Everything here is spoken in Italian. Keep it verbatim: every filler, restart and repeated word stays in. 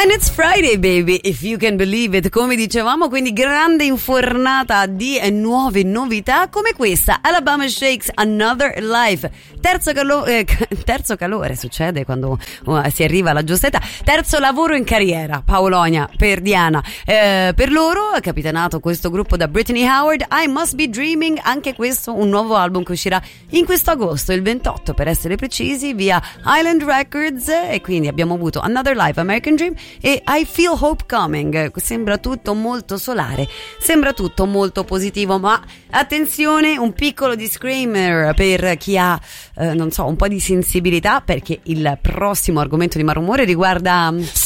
And it's Friday, baby, if you can believe it. Come dicevamo, quindi grande infornata di nuove novità come questa, Alabama Shakes, Another Life. Terzo, calo- eh, terzo calore succede quando uh, si arriva alla giusta età. Terzo lavoro in carriera, Paolonia, per Diana. Eh, per loro è capitanato questo gruppo da Brittany Howard, I Must Be Dreaming. Anche questo un nuovo album che uscirà in questo agosto, il ventotto per essere precisi, via Island Records. E quindi abbiamo avuto Another Life, American Dream e I Feel Hope Coming. Sembra tutto molto solare, sembra tutto molto positivo, ma attenzione, un piccolo disclaimer per chi ha eh, non so, un po' di sensibilità, perché il prossimo argomento di Malumore riguarda